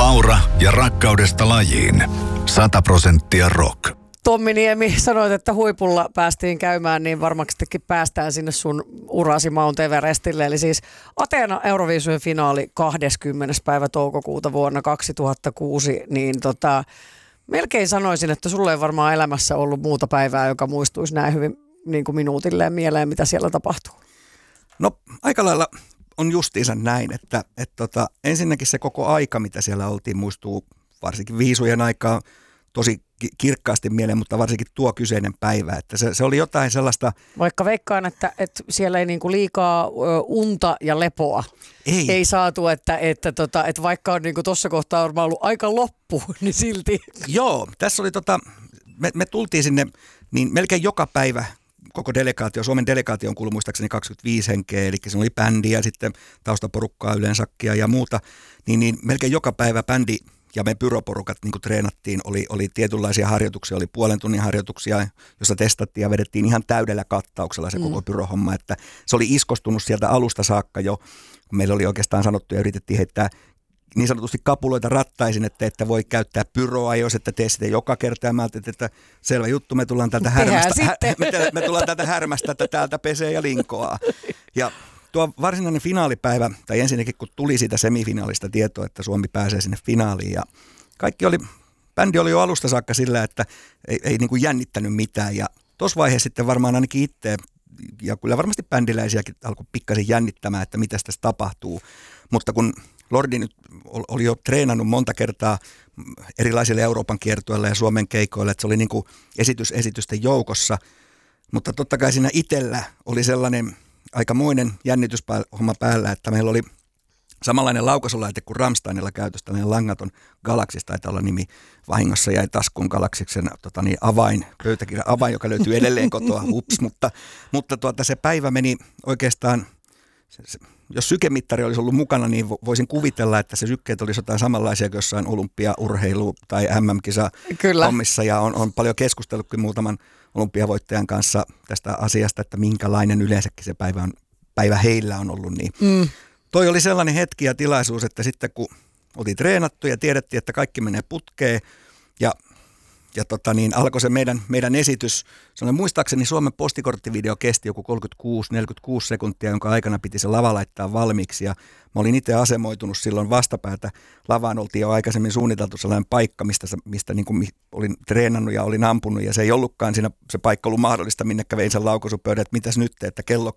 Laura ja rakkaudesta lajiin. 100% rock. Tommi Niemi, sanoit, että huipulla päästiin käymään, niin varmastikin päästään sinne sun urasi Mount Everestille. Eli siis Ateena Euroviisujen finaali 20. päivä toukokuuta vuonna 2006, niin melkein sanoisin, että sulle ei varmaan elämässä ollut muuta päivää, joka muistuisi näin hyvin niin kuin minuutilleen mieleen, mitä siellä tapahtuu. No aika lailla on justiinsa näin, että ensinnäkin se koko aika, mitä siellä oltiin, muistuu varsinkin viisujen aikaa tosi kirkkaasti mieleen, mutta varsinkin tuo kyseinen päivä, että se oli jotain sellaista. Vaikka veikkaan, että siellä ei niinku liikaa unta ja lepoa ei saatu, että vaikka on niinku tuossa kohtaa varmaan ollut aika loppu, niin silti. Joo, tässä oli me tultiin sinne niin melkein joka päivä. Koko delegaatio, Suomen delegaation kuului muistaakseni 25 henkeä, eli se oli bändi ja sitten taustaporukkaa yleensäkin ja muuta, niin melkein joka päivä bändi ja me pyroporukat niin kuin treenattiin, oli tietynlaisia harjoituksia, oli puolen tunnin harjoituksia, jossa testattiin ja vedettiin ihan täydellä kattauksella se koko pyrohomma, että se oli iskostunut sieltä alusta saakka jo, kun meillä oli oikeastaan sanottu ja yritettiin heittää niin sanotusti kapuloita rattaisin, että voi käyttää pyroa, jos että tee sitä joka kerta. Ja mä ajattelin, että selvä juttu, me tullaan täältä härmästä, että täältä pesee ja linkoaa. Ja tuo varsinainen finaalipäivä, tai ensinnäkin kun tuli siitä semifinaalista tietoa, että Suomi pääsee sinne finaaliin. Ja bändi oli jo alusta saakka sillä, että ei niin kuin jännittänyt mitään. Ja tuossa vaiheessa sitten varmaan ainakin itse, ja kyllä varmasti bändiläisiäkin alkoi pikkasen jännittämään, että mitä tässä tapahtuu. Mutta kun Lordi nyt oli jo treenannut monta kertaa erilaisille Euroopan kiertueille ja Suomen keikoille, että se oli niin kuin esitysten joukossa. Mutta totta kai siinä itsellä oli sellainen aikamoinen jännityshomma päällä, että meillä oli samanlainen laukaisulaite kuin Rammsteinilla käytössä, tällainen langaton Galaxis, taitaa olla nimi, vahingossa jäi taskuun Galaxiksen pöytäkirjan avain, joka löytyy edelleen kotoa, mutta se päivä meni oikeastaan. Jos sykemittari olisi ollut mukana, niin voisin kuvitella, että se sykkeet olisi jotain samanlaisia kuin jossain olympiaurheilu- tai MM-kisa-hommissa. Ja on paljon keskustellutkin muutaman olympiavoittajan kanssa tästä asiasta, että minkälainen yleensäkin se päivä heillä on ollut. Niin. Toi oli sellainen hetki ja tilaisuus, että sitten kun oltiin treenattu ja tiedettiin, että kaikki menee putkeen ja alkoi se meidän esitys. Muistaakseni Suomen postikorttivideo kesti joku 36-46 sekuntia, jonka aikana piti se lava laittaa valmiiksi. Ja mä olin itse asemoitunut silloin vastapäätä. Lavaan oltiin jo aikaisemmin suunniteltu sellainen paikka, mistä niin kuin olin treenannut ja olin ampunut. Ja se ei ollutkaan siinä se paikka ollut mahdollista, minne vein sen laukaisupöydän, että mitäs nyt, että kello